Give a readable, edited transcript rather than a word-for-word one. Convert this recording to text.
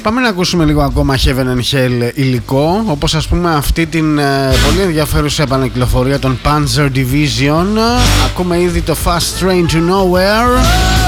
Πάμε να ακούσουμε λίγο ακόμα Heaven and Hell υλικό, όπως ας πούμε αυτή την πολύ ενδιαφέρουσα επανακυκλοφορία των Panzer Division. Ακούμε ήδη το Fast Train to Nowhere.